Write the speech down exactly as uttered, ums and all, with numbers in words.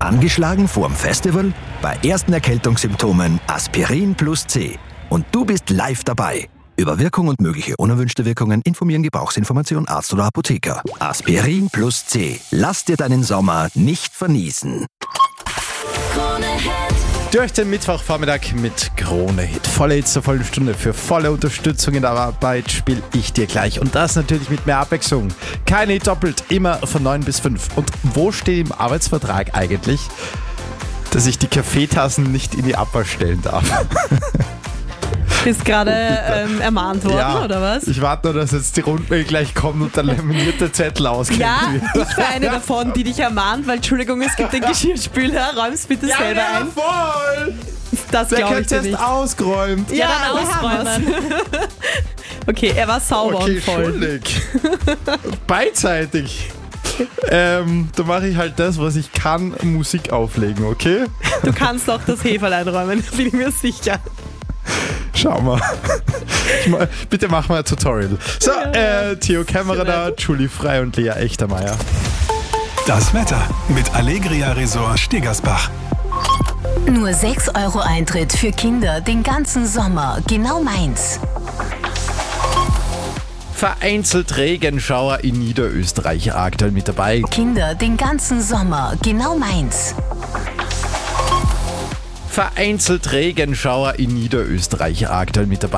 Angeschlagen vorm Festival? Bei ersten Erkältungssymptomen Aspirin plus C. Und du bist live dabei. Über Wirkung und mögliche unerwünschte Wirkungen informieren Gebrauchsinformation Arzt oder Apotheker. Aspirin plus C. Lass dir deinen Sommer nicht verniesen. Durch den Mittwochvormittag mit Krone Hit. Volle Hits zur vollen Stunde. Für volle Unterstützung in der Arbeit spiele ich dir gleich. Und das natürlich mit mehr Abwechslung. Keine Hit doppelt, immer von neun bis fünf. Und wo steht im Arbeitsvertrag eigentlich, dass ich die Kaffeetassen nicht in die Abwasch stellen darf? Bist gerade ähm, ermahnt worden, ja, oder was? Ich warte nur, dass jetzt die Rundmail gleich kommt und der laminierte Zettel ausgeht. Ja, ich war eine davon, die dich ermahnt, weil, Entschuldigung, es gibt den Geschirrspüler, räum's bitte ja, selber ja, ein. voll! Das Der glaube ich dir Test nicht. ausgeräumt. Ja, Ja, dann ausräumen. Okay, er war sauber okay, und voll. schuldig. Beidseitig. Ähm, da mache ich halt das, was ich kann, Musik auflegen, okay? Du kannst auch das Heferl einräumen, bin ich mir sicher. Schau mal. Ich ma- Bitte mach mal ein Tutorial. So, äh, Theo Kämmerer da, Julie Frey und Lea Echtermeier. Das Wetter mit Allegria Resort Stegersbach. Nur sechs Euro Eintritt für Kinder den ganzen Sommer. Genau meins. Vereinzelt Regenschauer in Niederösterreich aktuell mit dabei. Kinder den ganzen Sommer. Genau meins. Vereinzelt Regenschauer in Niederösterreich aktuell mit dabei.